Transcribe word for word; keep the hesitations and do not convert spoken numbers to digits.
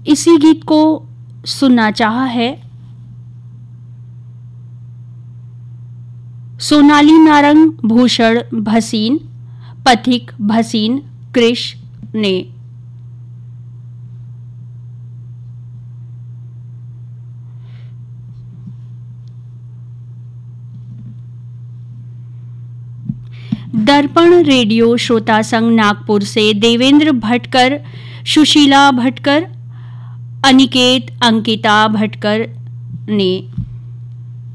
इसी गीत को सुनना चाहा है सोनाली नारंग भूषण भसीन पथिक भसीन कृष ने। दर्पण रेडियो श्रोता संघ नागपुर से देवेंद्र भटकर, सुशीला भटकर, अनिकेत अंकिता भटकर ने